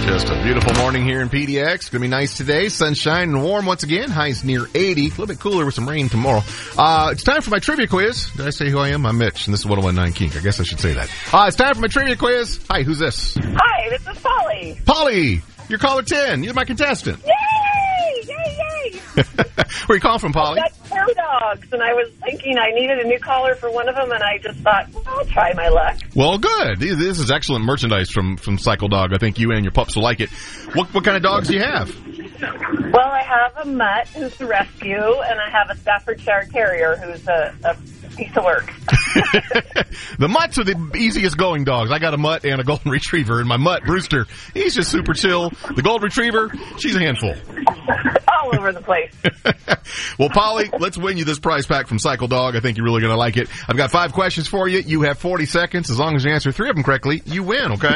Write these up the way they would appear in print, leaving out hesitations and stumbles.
Just a beautiful morning here in PDX. It's going to be nice today. Sunshine and warm once again. Highs near 80. A little bit cooler with some rain tomorrow. It's time for my trivia quiz. Did I say who I am? I'm Mitch, and this is 1019 Kink. I guess I should say that. It's time for my trivia quiz. Hi, who's this? Hi, this is Polly. Polly, you're caller 10. You're my contestant. Yay! Yay, yay! Where are you calling from, Polly? I got 2 dogs, and I was thinking I needed a new collar for one of them, and I just thought, well, I'll try my luck. Well, good. This is excellent merchandise from Cycle Dog. I think you and your pups will like it. What kind of dogs do you have? Well, I have a mutt who's a rescue, and I have a Staffordshire Terrier who's a piece of work. The mutts are the easiest going dogs. I got a mutt and a golden retriever, and my mutt, Brewster, he's just super chill. The golden retriever, she's a handful. All over the place. Well, Polly, let's win you this prize pack from Cycle Dog. I think you're really going to like it. I've got 5 questions for you. You have 40 seconds. As long as you answer 3 of them correctly, you win, okay?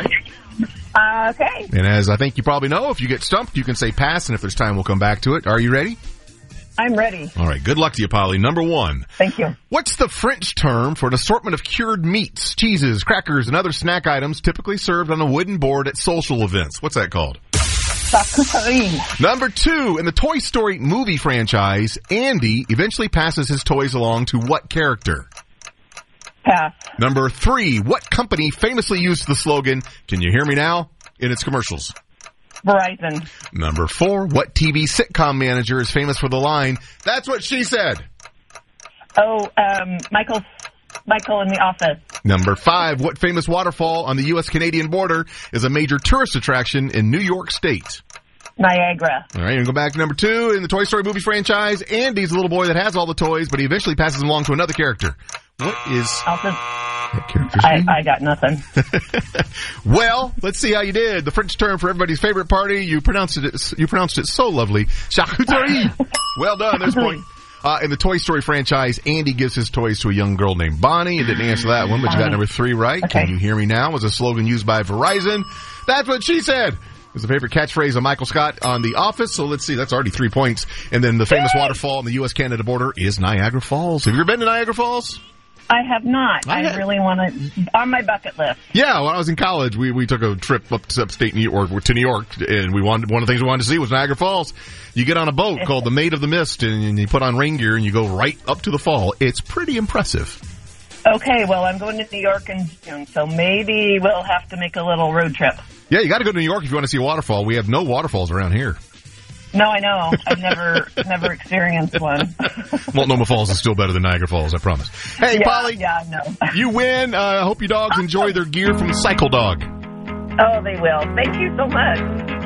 Okay. And as I think you probably know, if you get stumped, you can say pass, and if there's time, we'll come back to it. Are you ready? I'm ready. All right. Good luck to you, Polly. Number 1. Thank you. What's the French term for an assortment of cured meats, cheeses, crackers, and other snack items typically served on a wooden board at social events? What's that called? Charcuterie. Number 2, in the Toy Story movie franchise, Andy eventually passes his toys along to what character? Pass. Number 3, what company famously used the slogan, "Can you hear me now?" in its commercials? Verizon. Number 4, what TV sitcom manager is famous for the line, "That's what she said"? Oh, Michael in the Office. Number 5, what famous waterfall on the U.S.-Canadian border is a major tourist attraction in New York State? Niagara. All right, and go back to number 2. In the Toy Story movie franchise, Andy's the little boy that has all the toys, but he eventually passes them along to another character. What is that character's name? I got nothing. Well, let's see how you did. The French term for everybody's favorite party, you pronounced it so lovely. Charcuterie. Well done. There's a point. In the Toy Story franchise, Andy gives his toys to a young girl named Bonnie. You didn't answer that one, but you got number 3 right. Okay. Can you hear me now? Was a slogan used by Verizon. That's what she said. It's a favorite catchphrase of Michael Scott on The Office. So let's see, that's already 3 points. And then the famous waterfall on the U.S.-Canada border is Niagara Falls. Have you ever been to Niagara Falls? I have not. I really want to, on my bucket list. Yeah, when I was in college, we took a trip up to upstate New York, to New York, and one of the things we wanted to see was Niagara Falls. You get on a boat called the Maid of the Mist, and you put on rain gear, and you go right up to the fall. It's pretty impressive. Okay, well, I'm going to New York in June, so maybe we'll have to make a little road trip. Yeah, you got to go to New York if you want to see a waterfall. We have no waterfalls around here. No, I know. I've never experienced one. Multnomah Falls is still better than Niagara Falls, I promise. Hey, yeah, Polly. Yeah, I know. You win. I hope your dogs enjoy their gear from Cycle Dog. Oh, they will. Thank you so much.